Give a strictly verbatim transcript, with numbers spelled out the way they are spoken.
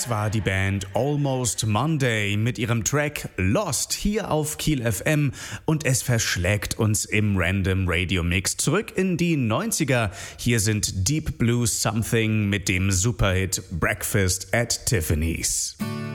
Das war die Band Almost Monday mit ihrem Track Lost hier auf Kiel F M und es verschlägt uns im Random Radio Mix zurück in die neunziger. Hier sind Deep Blue Something mit dem Superhit Breakfast at Tiffany's.